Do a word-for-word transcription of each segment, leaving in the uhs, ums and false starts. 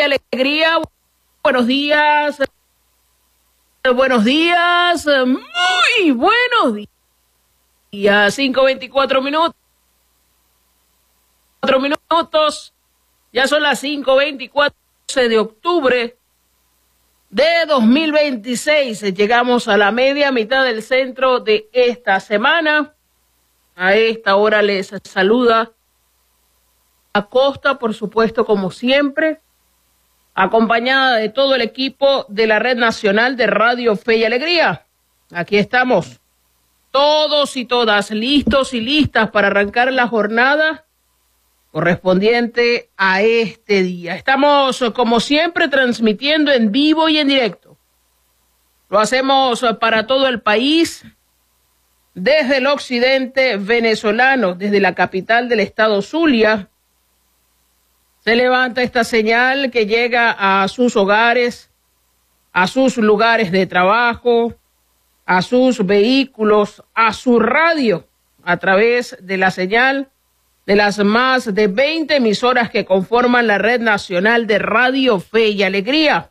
Alegría. Buenos días. Buenos días. Muy buenos días. cinco veinticuatro minutos. cuatro minutos. Ya son las cinco veinticuatro de octubre de dos mil veintiséis. Llegamos a la media mitad del centro de esta semana. A esta hora les saluda Acosta, por supuesto, como siempre, acompañada de todo el equipo de la Red Nacional de Radio Fe y Alegría. Aquí estamos, todos y todas listos y listas para arrancar la jornada correspondiente a este día. Estamos, como siempre, transmitiendo en vivo y en directo. Lo hacemos para todo el país, desde el occidente venezolano, desde la capital del estado Zulia. Se levanta esta señal que llega a sus hogares, a sus lugares de trabajo, a sus vehículos, a su radio, a través de la señal de las más de veinte emisoras que conforman la Red Nacional de Radio Fe y Alegría,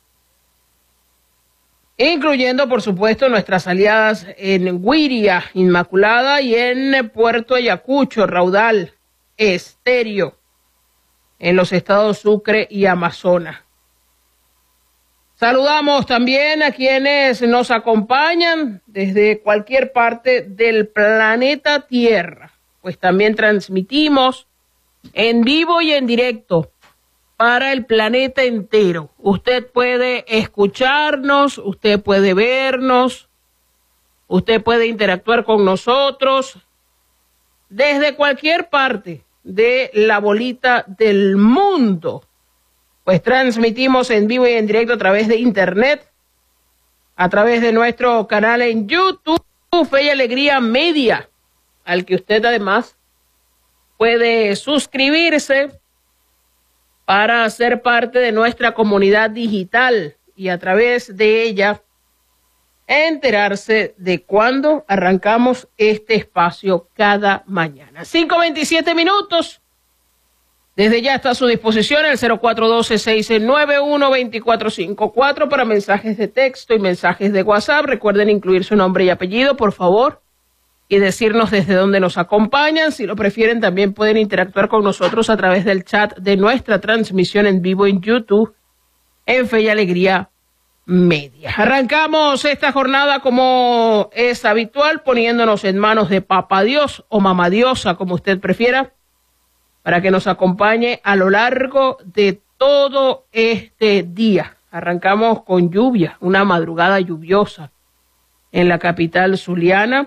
incluyendo, por supuesto, nuestras aliadas en Guiria, Inmaculada, y en Puerto Ayacucho, Raudal Estéreo, en los estados Sucre y Amazonas. Saludamos también a quienes nos acompañan desde cualquier parte del planeta Tierra, pues también transmitimos en vivo y en directo para el planeta entero. Usted puede escucharnos, usted puede vernos, usted puede interactuar con nosotros desde cualquier parte de la bolita del mundo. Pues transmitimos en vivo y en directo a través de internet, a través de nuestro canal en YouTube, Fe y Alegría Media, al que usted además puede suscribirse para ser parte de nuestra comunidad digital y a través de ella enterarse de cuándo arrancamos este espacio cada mañana. cinco veintisiete minutos. Desde ya está a su disposición el cero cuatro uno dos, seis nueve uno, dos cuatro cinco cuatro para mensajes de texto y mensajes de WhatsApp. Recuerden incluir su nombre y apellido, por favor, y decirnos desde dónde nos acompañan. Si lo prefieren, también pueden interactuar con nosotros a través del chat de nuestra transmisión en vivo en YouTube, en Fe y Alegría Media. Arrancamos esta jornada como es habitual, poniéndonos en manos de Papá Dios o Mamá Diosa, como usted prefiera, para que nos acompañe a lo largo de todo este día. Arrancamos con lluvia, una madrugada lluviosa en la capital zuliana.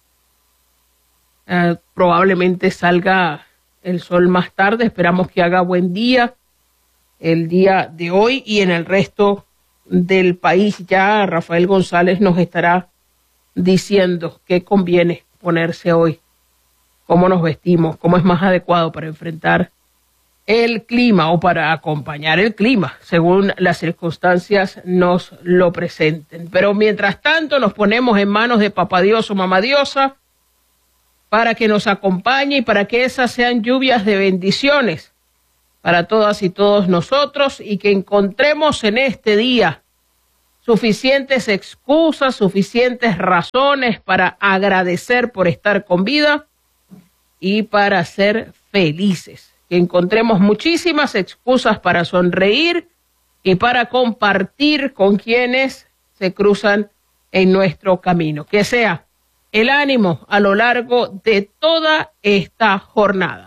Uh, probablemente salga el sol más tarde. Esperamos que haga buen día el día de hoy y en el resto del país. Ya Rafael González nos estará diciendo qué conviene ponerse hoy, cómo nos vestimos, cómo es más adecuado para enfrentar el clima o para acompañar el clima, según las circunstancias nos lo presenten. Pero mientras tanto nos ponemos en manos de Papá Dios o Mamá Diosa para que nos acompañe y para que esas sean lluvias de bendiciones para todas y todos nosotros, y que encontremos en este día suficientes excusas, suficientes razones para agradecer por estar con vida y para ser felices. Que encontremos muchísimas excusas para sonreír y para compartir con quienes se cruzan en nuestro camino. Que sea el ánimo a lo largo de toda esta jornada.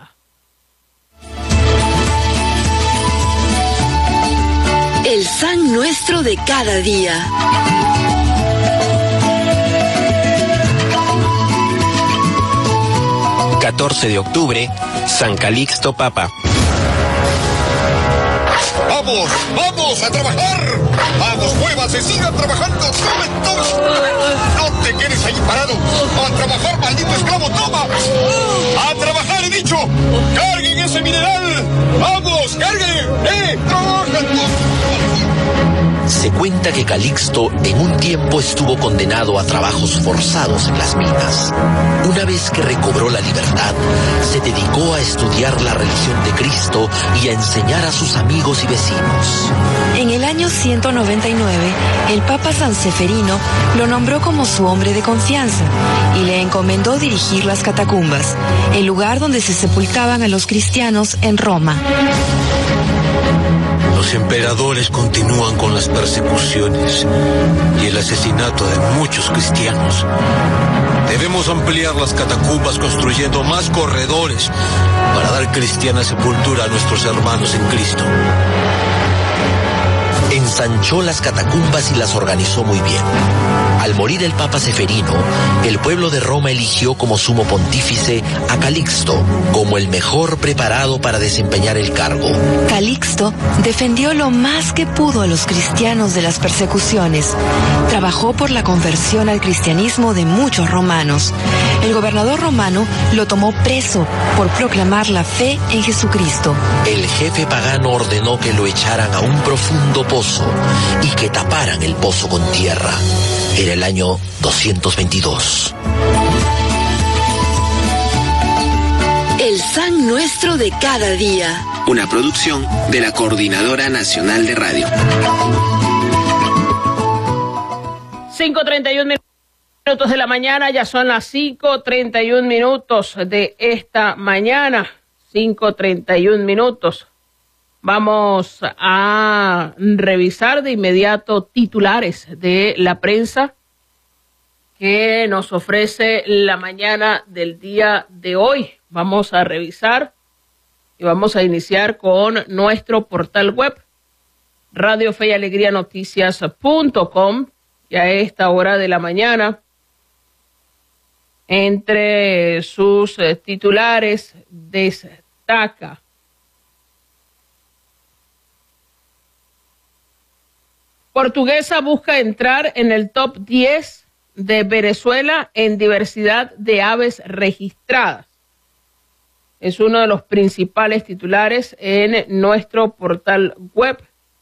El San Nuestro de cada día. catorce de octubre, San Calixto Papa. ¡Vamos! ¡Vamos a trabajar! ¡Vamos, muévanse! ¡Sigan trabajando! ¡Tomen, tomen! ¡No te quedes ahí parado! ¡A trabajar, maldito esclavo! ¡Toma! ¡A trabajar, he dicho! ¡Carguen ese mineral! ¡Vamos, carguen! ¡Eh! ¡Trabajan! Se cuenta que Calixto en un tiempo estuvo condenado a trabajos forzados en las minas. Una vez que recobró la libertad, se dedicó a estudiar la religión de Cristo y a enseñar a sus amigos y vecinos. En el año ciento noventa y nueve, el Papa San Seferino lo nombró como su hombre de confianza y le encomendó dirigir las catacumbas, el lugar donde se sepultaban a los cristianos en Roma. Los emperadores continúan con las persecuciones y el asesinato de muchos cristianos. Debemos ampliar las catacumbas construyendo más corredores para dar cristiana sepultura a nuestros hermanos en Cristo. Ensanchó las catacumbas y las organizó muy bien. Al morir el Papa Seferino, el pueblo de Roma eligió como sumo pontífice a Calixto como el mejor preparado para desempeñar el cargo. Calixto defendió lo más que pudo a los cristianos de las persecuciones. Trabajó por la conversión al cristianismo de muchos romanos. El gobernador romano lo tomó preso por proclamar la fe en Jesucristo. El jefe pagano ordenó que lo echaran a un profundo pozo y que taparan el pozo con tierra. Era el año doscientos veintidós. El San Nuestro de cada día. Una producción de la Coordinadora Nacional de Radio. cinco treinta y uno minutos de la mañana, ya son las cinco treinta y uno minutos de esta mañana. cinco treinta y uno minutos. Vamos a revisar de inmediato titulares de la prensa que nos ofrece la mañana del día de hoy. Vamos a revisar y vamos a iniciar con nuestro portal web, radio fe y alegría noticias punto com, y a esta hora de la mañana, entre sus eh, titulares destaca: Portuguesa busca entrar en el top diez de Venezuela en diversidad de aves registradas. Es uno de los principales titulares en nuestro portal web.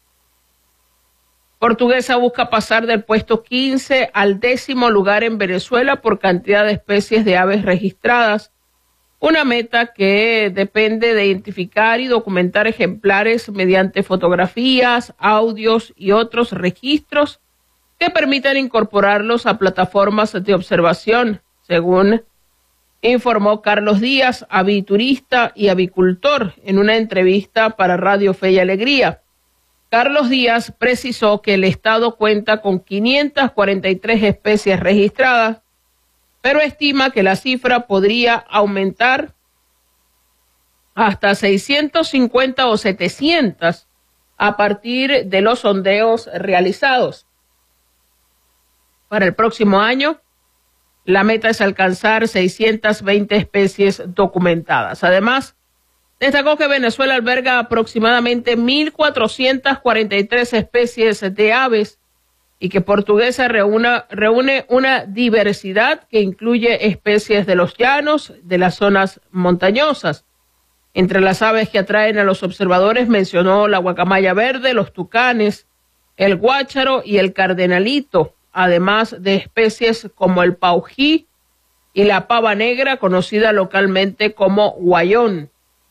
Portuguesa busca pasar del puesto quince al décimo lugar en Venezuela por cantidad de especies de aves registradas. Una meta que depende de identificar y documentar ejemplares mediante fotografías, audios y otros registros que permitan incorporarlos a plataformas de observación, según informó Carlos Díaz, aviturista y avicultor, en una entrevista para Radio Fe y Alegría. Carlos Díaz precisó que el Estado cuenta con quinientas cuarenta y tres especies registradas, pero estima que la cifra podría aumentar hasta seiscientas cincuenta o setecientas a partir de los sondeos realizados. Para el próximo año, la meta es alcanzar seiscientas veinte especies documentadas. Además, destacó que Venezuela alberga aproximadamente mil cuatrocientas cuarenta y tres especies de aves y que Portuguesa reúne, reúne una diversidad que incluye especies de los llanos, de las zonas montañosas. Entre las aves que atraen a los observadores mencionó la guacamaya verde, los tucanes, el guácharo y el cardenalito, además de especies como el paují y la pava negra, conocida localmente como guayón.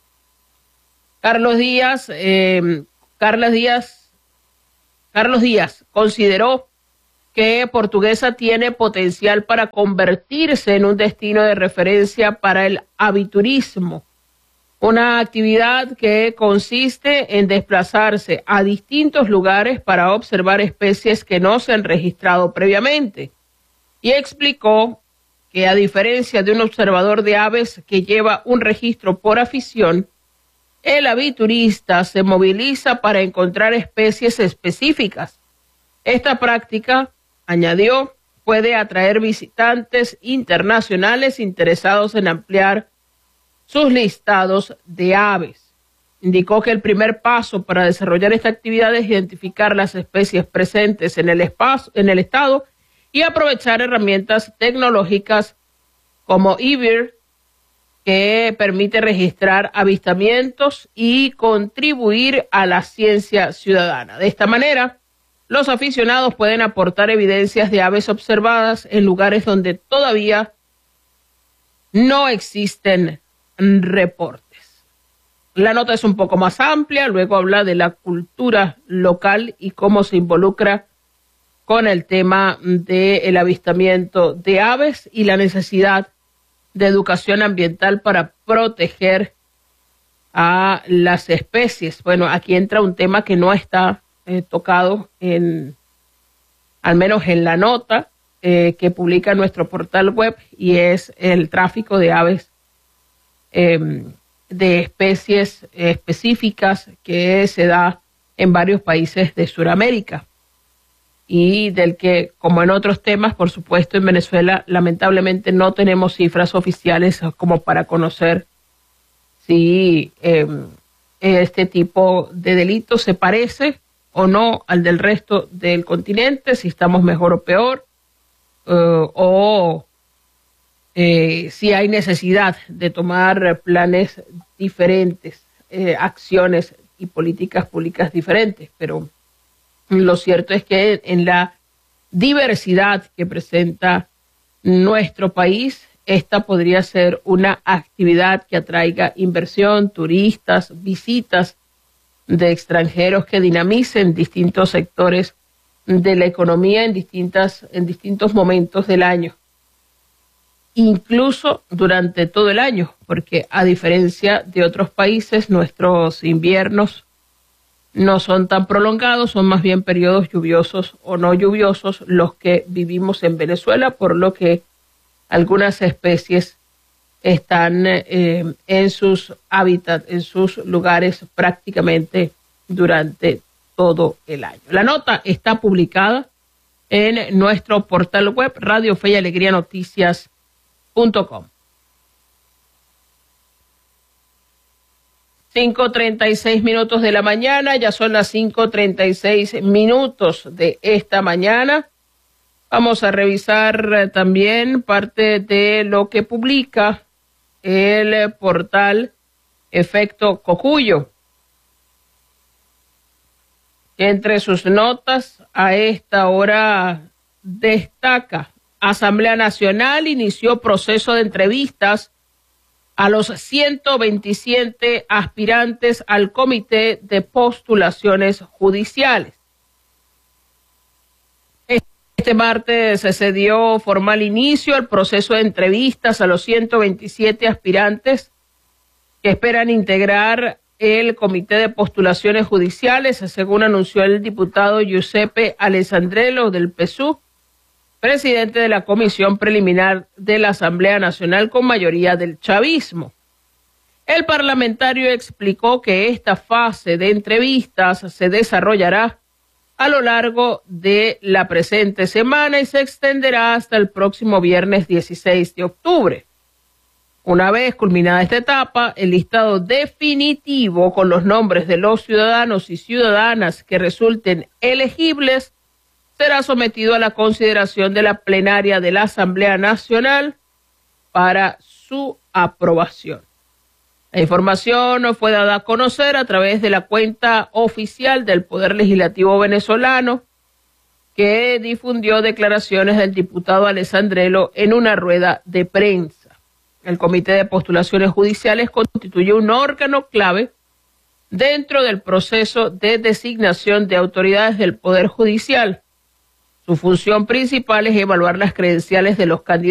Carlos Díaz, eh, Carlos Díaz, Carlos Díaz consideró que Portuguesa tiene potencial para convertirse en un destino de referencia para el aviturismo, una actividad que consiste en desplazarse a distintos lugares para observar especies que no se han registrado previamente, y explicó que a diferencia de un observador de aves que lleva un registro por afición, el aviturista se moviliza para encontrar especies específicas. Esta práctica, añadió, puede atraer visitantes internacionales interesados en ampliar sus listados de aves. Indicó que el primer paso para desarrollar esta actividad es identificar las especies presentes en el espacio, en el estado, y aprovechar herramientas tecnológicas como eBird, que permite registrar avistamientos y contribuir a la ciencia ciudadana. De esta manera, Los aficionados pueden aportar evidencias de aves observadas en lugares donde todavía no existen reportes. La nota es un poco más amplia, luego habla de la cultura local y cómo se involucra con el tema del avistamiento de aves y la necesidad de educación ambiental para proteger a las especies. Bueno, aquí entra un tema que no está eh, tocado en, al menos en la nota eh, que publica nuestro portal web, y es el tráfico de aves eh, de especies específicas que se da en varios países de Sudamérica, y del que, como en otros temas, por supuesto, en Venezuela lamentablemente no tenemos cifras oficiales como para conocer si eh, este tipo de delito se parece o no al del resto del continente, si estamos mejor o peor, eh, o eh, si hay necesidad de tomar planes diferentes, eh, acciones y políticas públicas diferentes. Pero lo cierto es que en la diversidad que presenta nuestro país, esta podría ser una actividad que atraiga inversión, turistas, visitas de extranjeros, que dinamicen distintos sectores de la economía en distintas, en distintos momentos del año, incluso durante todo el año, porque a diferencia de otros países, nuestros inviernos no son tan prolongados, son más bien periodos lluviosos o no lluviosos los que vivimos en Venezuela, por lo que algunas especies están eh, en sus hábitats, en sus lugares prácticamente durante todo el año. La nota está publicada en nuestro portal web radio fe y alegría noticias punto com. cinco treinta y seis minutos de la mañana, ya son las cinco treinta y seis minutos de esta mañana. Vamos a revisar también parte de lo que publica el portal Efecto Cocuyo. Entre sus notas a esta hora destaca: Asamblea Nacional inició proceso de entrevistas a los ciento veintisiete aspirantes al Comité de Postulaciones Judiciales. Este martes se dio formal inicio al proceso de entrevistas a los ciento veintisiete aspirantes que esperan integrar el Comité de Postulaciones Judiciales, según anunció el diputado Giuseppe Alessandrello del P S U, presidente de la Comisión Preliminar de la Asamblea Nacional con mayoría del chavismo. El parlamentario explicó que esta fase de entrevistas se desarrollará a lo largo de la presente semana y se extenderá hasta el próximo viernes dieciséis de octubre. Una vez culminada esta etapa, el listado definitivo con los nombres de los ciudadanos y ciudadanas que resulten elegibles será sometido a la consideración de la plenaria de la Asamblea Nacional para su aprobación. La información fue dada a conocer a través de la cuenta oficial del Poder Legislativo venezolano, que difundió declaraciones del diputado Alessandrello en una rueda de prensa. El Comité de Postulaciones Judiciales constituye un órgano clave dentro del proceso de designación de autoridades del Poder Judicial. Su función principal es evaluar las credenciales de los candidatos